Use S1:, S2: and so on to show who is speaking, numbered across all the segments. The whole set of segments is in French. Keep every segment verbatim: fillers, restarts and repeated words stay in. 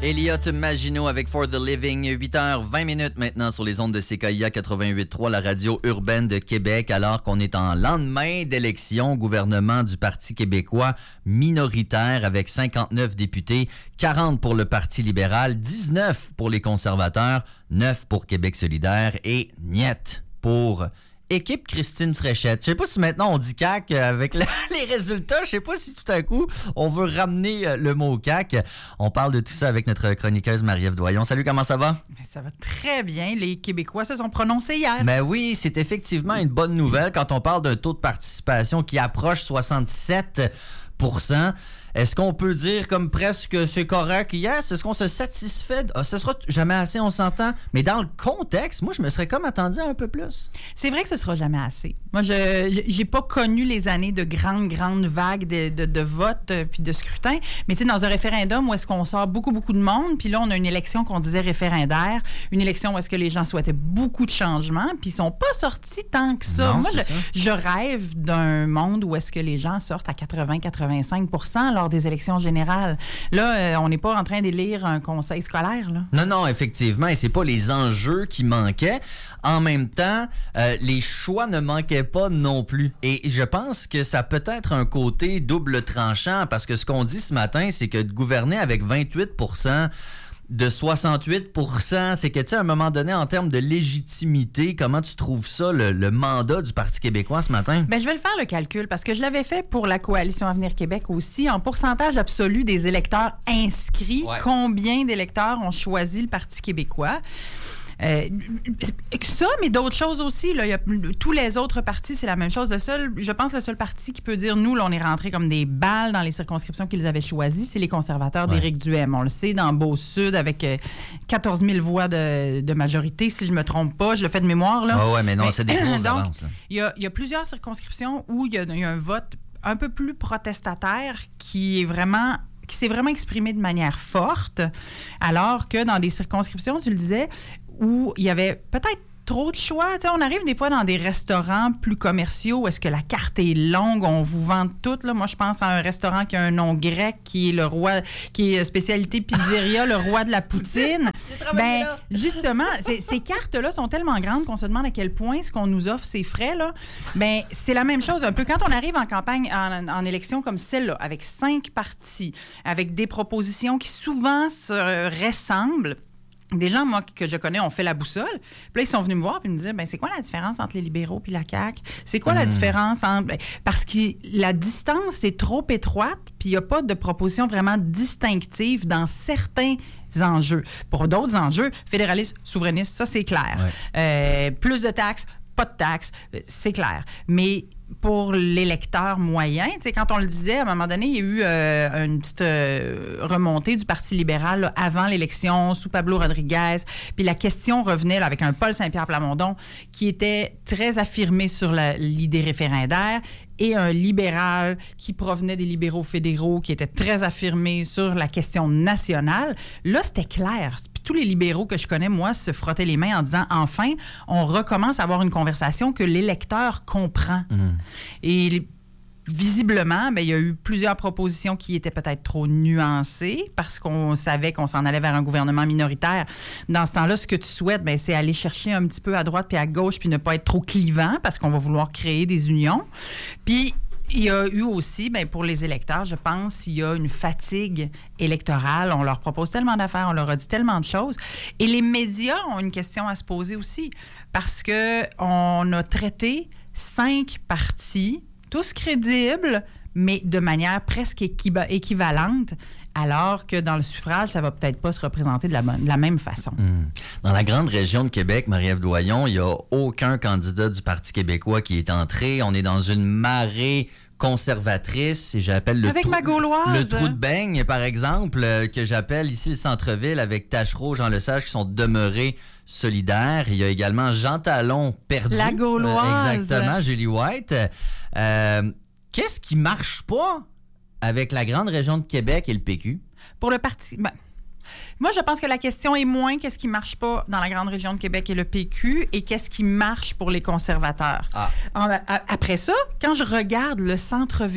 S1: Elliott Maginot avec For the Living, huit heures vingt minutes maintenant sur les ondes de C K I A quatre-vingt-huit virgule trois, la radio urbaine de Québec, alors qu'on est en lendemain d'élection, gouvernement du Parti québécois minoritaire avec cinquante-neuf députés, quarante pour le Parti libéral, dix-neuf pour les conservateurs, neuf pour Québec solidaire et niet pour Équipe Christine Fréchette. Je sais pas si maintenant on dit C A Q avec la, les résultats. Je sais pas si tout à coup on veut ramener le mot C A Q. On parle de tout ça avec notre chroniqueuse Marie-Ève Doyon. Salut, comment ça va?
S2: Ça va très bien. Les Québécois se sont prononcés hier.
S1: Ben oui, c'est effectivement une bonne nouvelle quand on parle d'un taux de participation qui approche soixante-sept pour cent. Est-ce qu'on peut dire comme presque c'est correct? Yes, est-ce qu'on se satisfait? Ah, ce sera jamais assez, on s'entend. Mais dans le contexte, moi, je me serais comme attendu un peu plus.
S2: C'est vrai que ce sera jamais assez. Moi, je j'ai pas connu les années de grandes, grandes vagues de, de, de votes euh, puis de scrutins. Mais tu sais, dans un référendum où est-ce qu'on sort beaucoup, beaucoup de monde, puis là, on a une élection qu'on disait référendaire, une élection où est-ce que les gens souhaitaient beaucoup de changements, puis ils sont pas sortis tant que ça.
S1: Non,
S2: Moi, je,
S1: ça.
S2: je rêve d'un monde où est-ce que les gens sortent à quatre-vingts à quatre-vingt-cinq pour cent lors des élections générales. Là, euh, on n'est pas en train d'élire un conseil scolaire, là.
S1: Non, non, effectivement, et c'est pas les enjeux qui manquaient. En même temps, euh, les choix ne manquaient pas non plus. Et je pense que ça peut être un côté double tranchant, parce que ce qu'on dit ce matin, c'est que de gouverner avec vingt-huit pour cent de soixante-huit pour cent, c'est que, tu sais, à un moment donné, en termes de légitimité, comment tu trouves ça, le, le mandat du Parti québécois ce matin?
S2: Bien, je vais le faire, le calcul, parce que je l'avais fait pour la Coalition Avenir Québec aussi. En pourcentage absolu des électeurs inscrits,
S1: ouais. Combien
S2: d'électeurs ont choisi le Parti québécois? Euh, ça, mais d'autres choses aussi. Là, il y a, tous les autres partis, c'est la même chose. Le seul, je pense que le seul parti qui peut dire, nous, là, on est rentrés comme des balles dans les circonscriptions qu'ils avaient choisies, c'est les conservateurs ouais. d'Éric Duhem. On le sait, dans Beau-Sud, avec euh, quatorze mille voix de, de majorité, si je ne me trompe pas. Je le fais de mémoire. Là.
S1: Ah ouais, mais non, mais, c'est des grosses
S2: donc,
S1: avances.
S2: Il y a, y a plusieurs circonscriptions où il y, y a un vote un peu plus protestataire qui est vraiment... qui s'est vraiment exprimé de manière forte, alors que dans des circonscriptions, tu le disais, où il y avait peut-être trop de choix. Tu sais, on arrive des fois dans des restaurants plus commerciaux où est-ce que la carte est longue, on vous vend tout. Là. Moi, je pense à un restaurant qui a un nom grec, qui est le roi, qui est spécialité pizzeria, le roi de la poutine. Ben, là. Justement, ces, ces cartes-là sont tellement grandes qu'on se demande à quel point ce qu'on nous offre, ces frais-là. Ben, c'est la même chose un peu. Quand on arrive en campagne, en, en élection comme celle-là, avec cinq partis, avec des propositions qui souvent se ressemblent, des gens, moi, que je connais, ont fait la boussole. Puis là, ils sont venus me voir et me dire, ben c'est quoi la différence entre les libéraux puis la C A Q? C'est quoi mmh. la différence entre... Ben, parce que la distance est trop étroite puis il n'y a pas de proposition vraiment distinctive dans certains enjeux. Pour d'autres enjeux, fédéralistes, souverainistes, ça, c'est clair. Ouais. Euh, plus de taxes, pas de taxes, c'est clair. Mais... pour l'électeur moyen, tu sais, quand on le disait, à un moment donné, il y a eu euh, une petite euh, remontée du Parti libéral là, avant l'élection, sous Pablo Rodriguez, puis la question revenait là, avec un Paul Saint-Pierre Plamondon qui était très affirmé sur la, l'idée référendaire et un libéral qui provenait des libéraux fédéraux qui était très affirmé sur la question nationale. Là, c'était clair. Puis tous les libéraux que je connais, moi, se frottaient les mains en disant, enfin, on recommence à avoir une conversation que l'électeur comprend. Mmh. Et visiblement, bien, il y a eu plusieurs propositions qui étaient peut-être trop nuancées parce qu'on savait qu'on s'en allait vers un gouvernement minoritaire. Dans ce temps-là, ce que tu souhaites, bien, c'est aller chercher un petit peu à droite puis à gauche puis ne pas être trop clivant parce qu'on va vouloir créer des unions. Puis, il y a eu aussi, bien, pour les électeurs, je pense, il y a une fatigue électorale. On leur propose tellement d'affaires, on leur a dit tellement de choses. Et les médias ont une question à se poser aussi parce qu'on a traité cinq partis, tous crédibles, mais de manière presque équiva- équivalente, alors que dans le suffrage, ça va peut-être pas se représenter de la, de la même façon. Mmh.
S1: Dans la grande région de Québec, Marie-Ève Doyon, il n'y a aucun candidat du Parti québécois qui est entré. On est dans une marée conservatrice, et j'appelle le,
S2: avec
S1: trou,
S2: ma Gauloise.
S1: le trou de beigne, par exemple, euh, que j'appelle ici le centre-ville avec Tachereau, Jean Lesage, qui sont demeurés solidaires. Il y a également Jean Talon perdu.
S2: La Gauloise.
S1: Euh, exactement, Julie White. Euh, qu'est-ce qui marche pas avec la grande région de Québec et le P Q?
S2: Pour le Parti... Ben, moi, je pense que la question est moins qu'est-ce qui marche pas dans la grande région de Québec et le P Q et qu'est-ce qui marche pour les conservateurs. Ah. En, a, après ça, quand je regarde le centre-ville,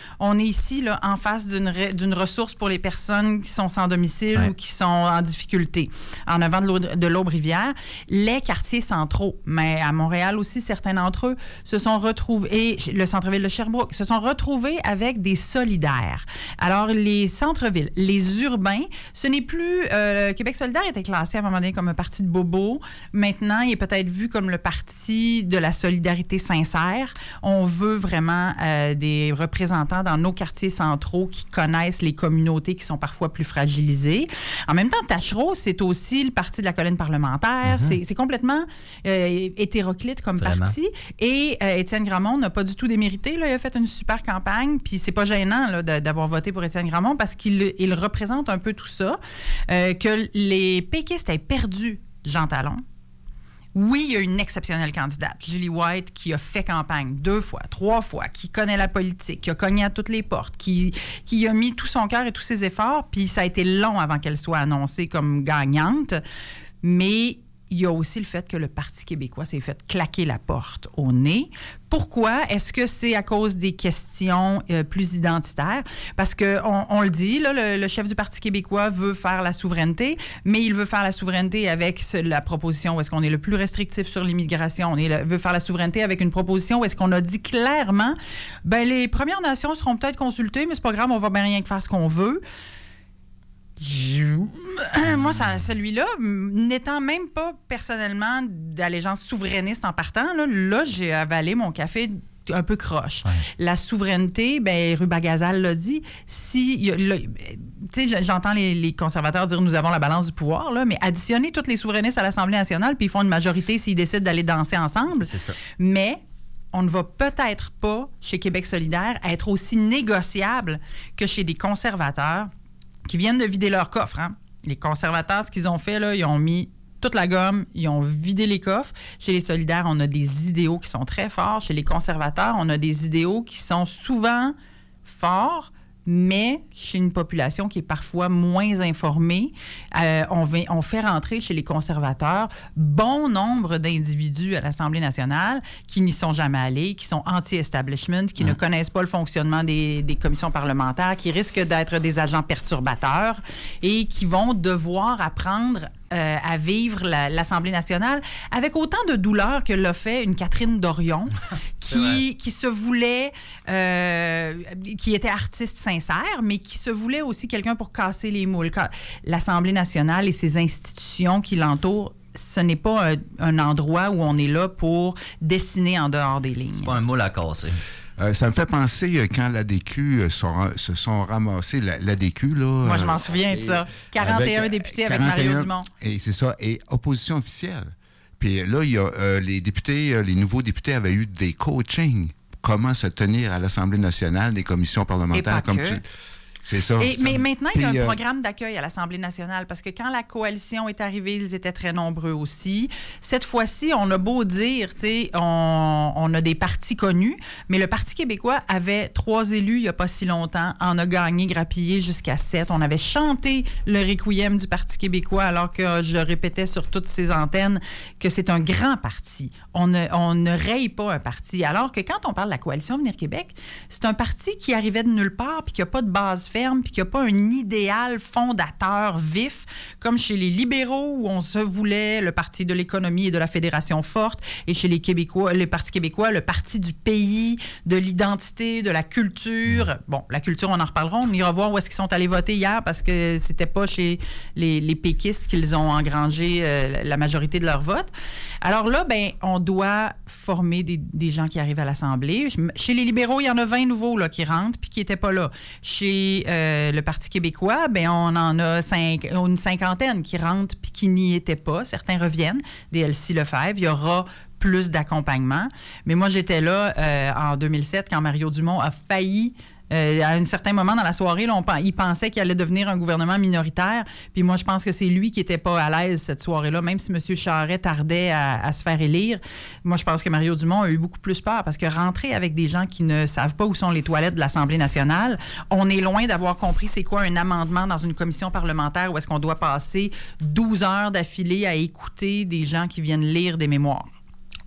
S2: On est ici, là, en face d'une, re- d'une ressource pour les personnes qui sont sans domicile ouais. ou qui sont en difficulté. En avant de, l'eau, de l'Aube-Rivière, les quartiers centraux, mais à Montréal aussi, certains d'entre eux se sont retrouvés, et le centre-ville de Sherbrooke, se sont retrouvés avec des solidaires. Alors, les centres-villes, les urbains, ce n'est plus... Euh, Québec solidaire était classé à un moment donné comme un parti de bobos. Maintenant, il est peut-être vu comme le parti de la solidarité sincère. On veut vraiment euh, des représentants dans nos quartiers centraux qui connaissent les communautés qui sont parfois plus fragilisées. En même temps, Tachereau, c'est aussi le parti de la colline parlementaire. Mm-hmm. C'est, c'est complètement euh, hétéroclite comme vraiment. Parti. Et euh, Étienne Gramont n'a pas du tout démérité. Là. Il a fait une super campagne. Puis c'est pas gênant là, de, d'avoir voté pour Étienne Gramont parce qu'il il représente un peu tout ça. Euh, que les péquistes aient perdu Jean Talon. Oui, il y a une exceptionnelle candidate, Julie White, qui a fait campagne deux fois, trois fois, qui connaît la politique, qui a cogné à toutes les portes, qui, qui a mis tout son cœur et tous ses efforts, puis ça a été long avant qu'elle soit annoncée comme gagnante. Mais il y a aussi le fait que le Parti québécois s'est fait claquer la porte au nez. Pourquoi? Est-ce que c'est à cause des questions euh, plus identitaires? Parce qu'on on le dit, là, le, le chef du Parti québécois veut faire la souveraineté, mais il veut faire la souveraineté avec ce, la proposition où est-ce qu'on est le plus restrictif sur l'immigration. On est le, veut faire la souveraineté avec une proposition où est-ce qu'on a dit clairement, ben les Premières Nations seront peut-être consultées, mais c'est pas grave, on va bien rien que faire ce qu'on veut. Moi, ça, celui-là, n'étant même pas personnellement d'allégeance souverainiste en partant, là, là j'ai avalé mon café un peu croche. Ouais. La souveraineté, ben Rubagazal l'a dit, si, tu sais, j'entends les, les conservateurs dire nous avons la balance du pouvoir, là, mais additionner toutes les souverainistes à l'Assemblée nationale, puis ils font une majorité s'ils décident d'aller danser ensemble.
S1: C'est ça.
S2: Mais on ne va peut-être pas, chez Québec solidaire, être aussi négociable que chez des conservateurs qui viennent de vider leur coffre. Hein? Les conservateurs, ce qu'ils ont fait, là, ils ont mis toute la gomme, ils ont vidé les coffres. Chez les solidaires, on a des idéaux qui sont très forts. Chez les conservateurs, on a des idéaux qui sont souvent forts, mais chez une population qui est parfois moins informée, euh, on, va, on fait rentrer chez les conservateurs bon nombre d'individus à l'Assemblée nationale qui n'y sont jamais allés, qui sont anti-establishment, qui mmh. ne connaissent pas le fonctionnement des, des commissions parlementaires, qui risquent d'être des agents perturbateurs et qui vont devoir apprendre Euh, à vivre la, l'Assemblée nationale avec autant de douleur que l'a fait une Catherine Dorion qui, qui se voulait, euh, qui était artiste sincère, mais qui se voulait aussi quelqu'un pour casser les moules. L'Assemblée nationale et ses institutions qui l'entourent, ce n'est pas un, un endroit où on est là pour dessiner en dehors des lignes.
S1: C'est pas un moule à casser.
S3: Euh, ça me fait penser euh, quand l'A D Q euh, sont, se sont ramassés, la, l'A D Q, là...
S2: Moi, je m'en souviens de ça. quarante et un avec, députés avec Mario Dumont.
S3: Et c'est ça, et opposition officielle. Puis là, il y a, euh, les députés, euh, les nouveaux députés avaient eu des coachings. Comment se tenir à l'Assemblée nationale, des commissions parlementaires, comme tu... C'est ça.
S2: Et,
S3: ça
S2: mais maintenant, il y a un
S3: euh,
S2: programme d'accueil à l'Assemblée nationale parce que quand la coalition est arrivée, ils étaient très nombreux aussi. Cette fois-ci, on a beau dire, tu sais, on, on a des partis connus, mais le Parti québécois avait trois élus il n'y a pas si longtemps, en a gagné, grappillé jusqu'à sept. On avait chanté le requiem du Parti québécois alors que je répétais sur toutes ces antennes que c'est un grand parti. On ne, on ne raye pas un parti. Alors que quand on parle de la coalition Avenir Québec, c'est un parti qui arrivait de nulle part puis qui n'a pas de base ferme, puis qu'il n'y a pas un idéal fondateur vif, comme chez les libéraux, où on se voulait le parti de l'économie et de la fédération forte, et chez les Québécois, le Parti québécois, le parti du pays, de l'identité, de la culture. Bon, la culture, on en reparlera. On ira voir où est-ce qu'ils sont allés voter hier, parce que c'était pas chez les, les péquistes qu'ils ont engrangé euh, la majorité de leur vote. Alors là, ben, on doit former des, des gens qui arrivent à l'Assemblée. Chez les libéraux, il y en a vingt nouveaux là, qui rentrent, puis qui n'étaient pas là. Chez Euh, le Parti québécois, ben on en a cinq, une cinquantaine qui rentrent puis qui n'y étaient pas. Certains reviennent, des Elsie Lefebvre. Il y aura plus d'accompagnement. Mais moi, j'étais là euh, en deux mille sept quand Mario Dumont a failli Euh, à un certain moment dans la soirée, là, on, il pensait qu'il allait devenir un gouvernement minoritaire. Puis moi, je pense que c'est lui qui n'était pas à l'aise cette soirée-là, même si M. Charest tardait à, à se faire élire. Moi, je pense que Mario Dumont a eu beaucoup plus peur parce que rentrer avec des gens qui ne savent pas où sont les toilettes de l'Assemblée nationale, on est loin d'avoir compris c'est quoi un amendement dans une commission parlementaire où est-ce qu'on doit passer douze heures d'affilée à écouter des gens qui viennent lire des mémoires.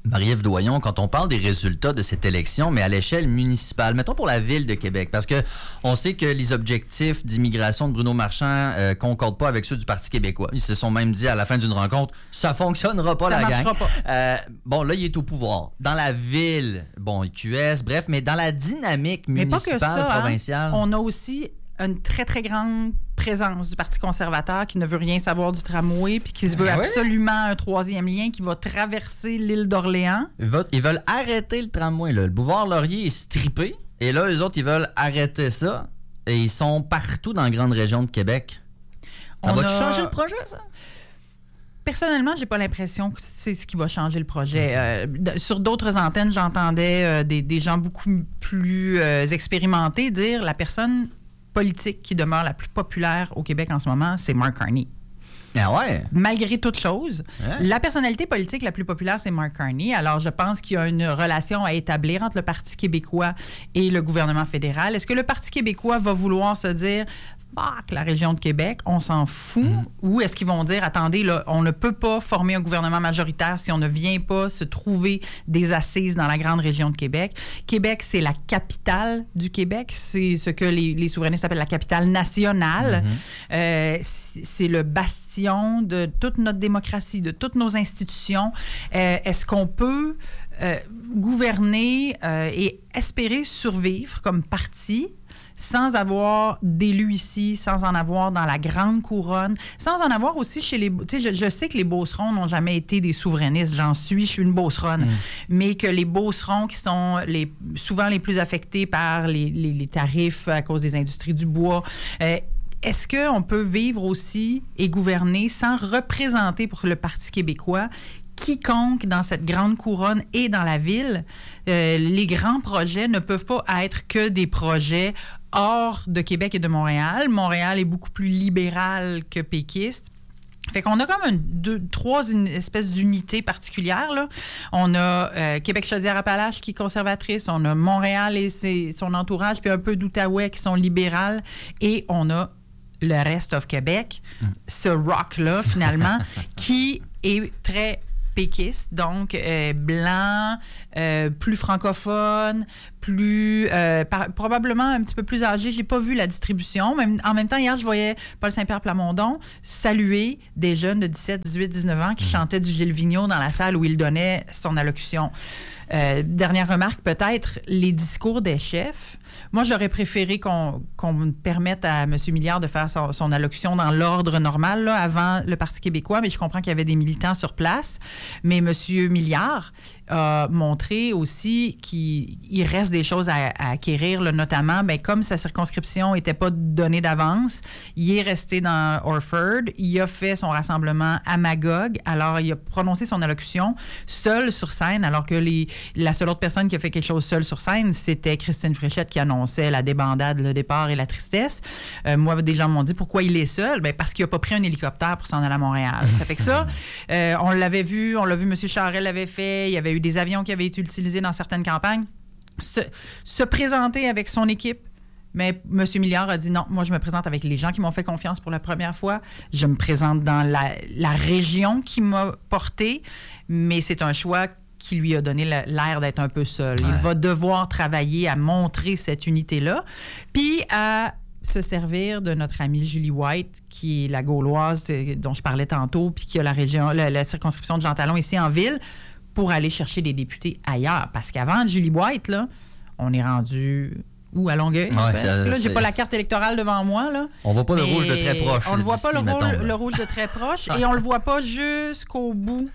S1: Marie-Ève Doyon, quand on parle des résultats de cette élection, mais à l'échelle municipale, mettons pour la Ville de Québec, parce que on sait que les objectifs d'immigration de Bruno Marchand euh, concordent pas avec ceux du Parti québécois. Ils se sont même dit à la fin d'une rencontre, ça fonctionnera pas,
S2: ça
S1: la gang.
S2: pas.
S1: Euh, bon, là, il est au pouvoir. Dans la Ville, bon, Q S, bref, mais dans la dynamique municipale,
S2: ça,
S1: provinciale...
S2: Hein, on a aussi une très, très grande présence du Parti conservateur qui ne veut rien savoir du tramway puis qui se veut ah oui? absolument un troisième lien qui va traverser l'île d'Orléans.
S1: Ils veulent, ils veulent arrêter le tramway. Là. Le Boulevard-Laurier est strippé et là, eux autres, ils veulent arrêter ça et ils sont partout dans la grande région de Québec. Ça va-tu a... changer le projet, ça?
S2: Personnellement, j'ai pas l'impression que c'est ce qui va changer le projet. Okay. Euh, sur d'autres antennes, j'entendais euh, des, des gens beaucoup plus euh, expérimentés dire la personne politique qui demeure la plus populaire au Québec en ce moment, c'est Mark Carney.
S1: Ah ouais?
S2: Malgré toute chose, ouais. La personnalité politique la plus populaire, c'est Mark Carney. Alors, je pense qu'il y a une relation à établir entre le Parti québécois et le gouvernement fédéral. Est-ce que le Parti québécois va vouloir se dire... Fuck, la région de Québec, on s'en fout. Mm. Ou est-ce qu'ils vont dire, attendez, là, on ne peut pas former un gouvernement majoritaire si on ne vient pas se trouver des assises dans la grande région de Québec. Québec, c'est la capitale du Québec. C'est ce que les, les souverainistes appellent la capitale nationale. Mm-hmm. Euh, c'est le bastion de toute notre démocratie, de toutes nos institutions. Euh, est-ce qu'on peut euh, gouverner euh, et espérer survivre comme parti sans avoir d'élus ici, sans en avoir dans la grande couronne, sans en avoir aussi chez les... Tu sais, je, je sais que les Beaucerons n'ont jamais été des souverainistes, j'en suis, je suis une Beauceronne, mmh. mais que les Beaucerons qui sont les, souvent les plus affectés par les, les, les tarifs à cause des industries du bois... Euh, Est-ce qu'on peut vivre aussi et gouverner sans représenter pour le Parti québécois quiconque dans cette grande couronne et dans la ville? Euh, les grands projets ne peuvent pas être que des projets hors de Québec et de Montréal. Montréal est beaucoup plus libéral que péquiste. Fait qu'on a comme un, deux, trois une espèces d'unités particulières, là. On a euh, Québec-Chaudière-Appalaches qui est conservatrice, on a Montréal et ses, son entourage, puis un peu d'Outaouais qui sont libérales, et on a le reste of Québec, mm. ce rock-là, finalement, qui est très péquiste, donc euh, blanc, euh, plus francophone, plus euh, par, probablement un petit peu plus âgé. J'ai pas vu la distribution. Même, en même temps, hier, je voyais Paul Saint-Pierre Plamondon saluer des jeunes de dix-sept, dix-huit, dix-neuf ans qui chantaient du Gilles Vigneault dans la salle où il donnait son allocution. Euh, dernière remarque, peut-être, les discours des chefs. Moi, j'aurais préféré qu'on, qu'on permette à M. Milliard de faire son, son allocution dans l'ordre normal, là, avant le Parti québécois, mais je comprends qu'il y avait des militants sur place. Mais M. Milliard a montré aussi qu'il reste des choses à, à acquérir, là, notamment, bien, comme sa circonscription n'était pas donnée d'avance, il est resté dans Orford, il a fait son rassemblement à Magog, alors il a prononcé son allocution seul sur scène, alors que les, la seule autre personne qui a fait quelque chose seule sur scène, c'était Christine Fréchette qui annonçait la débandade, le départ et la tristesse. Euh, moi, des gens m'ont dit pourquoi il est seul. Bien, parce qu'il n'a pas pris un hélicoptère pour s'en aller à Montréal. Ça fait que ça, euh, on l'avait vu, on l'a vu, M. Charest l'avait fait, il y avait eu des avions qui avaient été utilisés dans certaines campagnes. Se, se présenter avec son équipe. Mais M. Milliard a dit non, moi je me présente avec les gens qui m'ont fait confiance pour la première fois. Je me présente dans la, la région qui m'a porté, mais c'est un choix qui lui a donné l'air d'être un peu seul. Ouais. Il va devoir travailler à montrer cette unité-là, puis à se servir de notre amie Julie White, qui est la Gauloise dont je parlais tantôt, puis qui a la région, la, la circonscription de Jean Talon ici en ville, pour aller chercher des députés ailleurs. Parce qu'avant Julie White, là, on est rendu... ou à Longueuil. Ouais, c'est, là, j'ai pas la carte électorale devant moi. Là.
S1: On voit pas le rouge de très proche.
S2: On ne voit pas le, mettons, rôle, le rouge de très proche et on le voit pas jusqu'au bout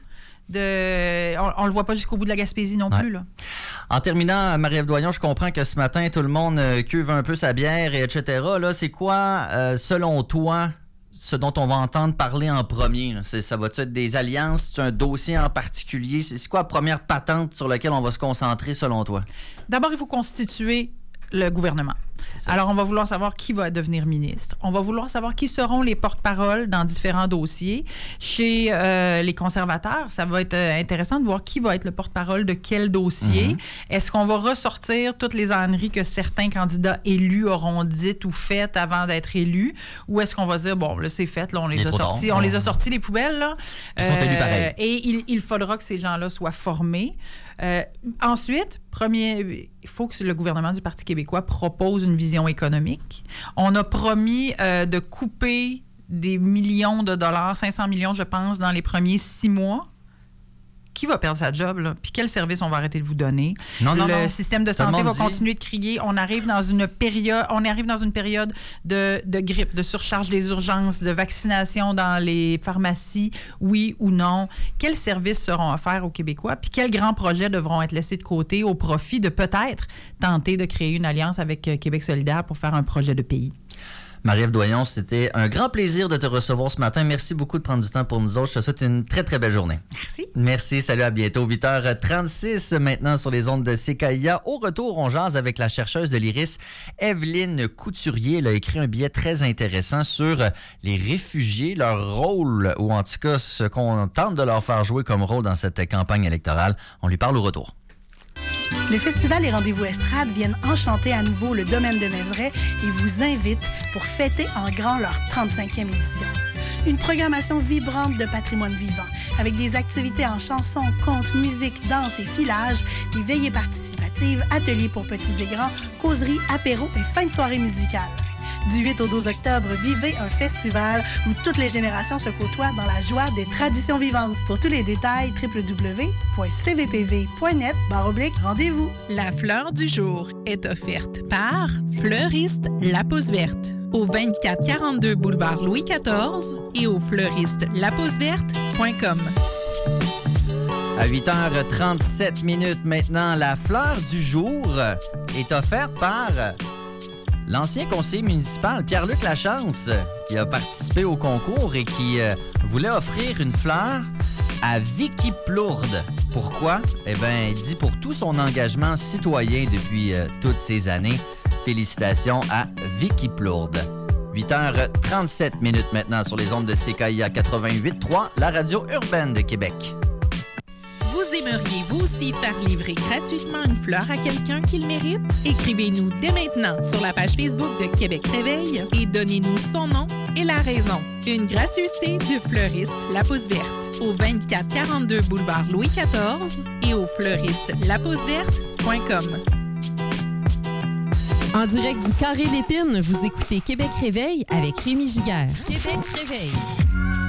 S2: de... On, on le voit pas jusqu'au bout de la Gaspésie non ouais. plus. Là.
S1: En terminant, Marie-Ève Doyon, je comprends que ce matin, tout le monde euh, cuve un peu sa bière, et et cetera. Là, c'est quoi, euh, selon toi, ce dont on va entendre parler en premier? C'est, ça va-tu être des alliances? C'est un dossier en particulier? C'est, c'est quoi la première patente sur laquelle on va se concentrer, selon toi?
S2: D'abord, il faut constituer le gouvernement. Alors, on va vouloir savoir qui va devenir ministre. On va vouloir savoir qui seront les porte-paroles dans différents dossiers. Chez euh, les conservateurs, ça va être intéressant de voir qui va être le porte-parole de quel dossier. Mm-hmm. Est-ce qu'on va ressortir toutes les âneries que certains candidats élus auront dites ou faites avant d'être élus? Ou est-ce qu'on va dire, bon, là, c'est fait, là, on les a sortis, tard. on les a sortis, les poubelles, là.
S1: Ils sont élus pareil.
S2: Et il, il faudra que ces gens-là soient formés. Euh, ensuite, premier, il faut que le gouvernement du Parti québécois propose une vision économique. On a promis euh, de couper des millions de dollars, cinq cents millions, je pense, dans les premiers six mois. Qui va perdre sa job, là? Puis quel service on va arrêter de vous donner?
S1: Non, non,
S2: le
S1: non.
S2: système de santé va dit... continuer de crier. On arrive dans une période, on arrive dans une période de, de grippe, de surcharge des urgences, de vaccination dans les pharmacies, oui ou non. Quels services seront offerts aux Québécois? Puis quels grands projets devront être laissés de côté au profit de peut-être tenter de créer une alliance avec Québec solidaire pour faire un projet de pays?
S1: Marie-Ève Doyon, c'était un grand plaisir de te recevoir ce matin. Merci beaucoup de prendre du temps pour nous autres. Je te souhaite une très, très belle journée.
S2: Merci.
S1: Merci. Salut, à bientôt. huit heures trente-six maintenant sur les ondes de C K I A. Au retour, on jase avec la chercheuse de l'Iris, Evelyne Couturier. Elle a écrit un billet très intéressant sur les réfugiés, leur rôle, ou en tout cas ce qu'on tente de leur faire jouer comme rôle dans cette campagne électorale. On lui parle au retour.
S4: Le Festival et Rendez-vous Estrade viennent enchanter à nouveau le domaine de Mézeray et vous invitent pour fêter en grand leur trente-cinquième édition. Une programmation vibrante de patrimoine vivant, avec des activités en chansons, contes, musique, danse et filage, des veillées participatives, ateliers pour petits et grands, causeries, apéros et fin de soirée musicale. Du huit au douze octobre, vivez un festival où toutes les générations se côtoient dans la joie des traditions vivantes. Pour tous les détails, w w w point c v p v point net barre oblique rendez-vous.
S5: La fleur du jour est offerte par Fleuriste La Pousse Verte au vingt-quatre quarante-deux boulevard Louis quatorze et au fleuriste la pousse verte point com.
S1: À huit heures trente-sept minutes maintenant, la fleur du jour est offerte par l'ancien conseiller municipal Pierre-Luc Lachance, qui a participé au concours et qui euh, voulait offrir une fleur à Vicky Plourde. Pourquoi? Eh bien, il dit pour tout son engagement citoyen depuis euh, toutes ces années. Félicitations à Vicky Plourde. huit heures trente-sept minutes maintenant sur les ondes de C K I A quatre-vingt-huit trois, la radio urbaine de Québec.
S5: Vous aimeriez vous aussi faire livrer gratuitement une fleur à quelqu'un qui le mérite? Écrivez-nous dès maintenant sur la page Facebook de Québec Réveil et donnez-nous son nom et la raison. Une gracieuseté de Fleuriste La Pousse Verte au vingt-quatre quarante-deux boulevard Louis quatorze et au fleuriste la pousse verte point com.
S6: En direct du Carré d'Épines, vous écoutez Québec Réveil avec Rémi Giguère. Québec Réveil.